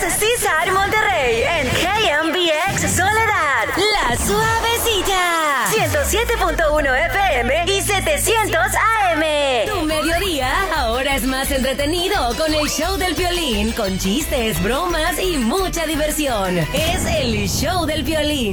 César Monterrey en KMBX Soledad. La Suavecita. 107.1 FM y 700 AM. Tu mediodía ahora es más entretenido con el show del Piolín, con chistes, bromas y mucha diversión. Es el show del Piolín.